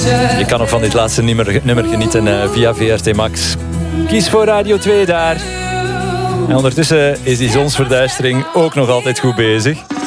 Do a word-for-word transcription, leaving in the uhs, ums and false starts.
Je kan nog van dit laatste nummer, nummer genieten uh, via V R T Max. Kies voor Radio twee daar. En ondertussen is die zonsverduistering ook nog altijd goed bezig.